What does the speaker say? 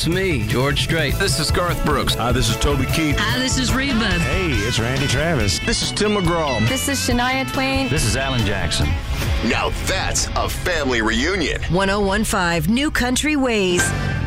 It's me, George Strait. This is Garth Brooks. Hi, this is Toby Keith. Hi, this is Reba. Hey, it's Randy Travis. This is Tim McGraw. This is Shania Twain. This is Alan Jackson. Now that's a family reunion. 101.5 New Country Ways.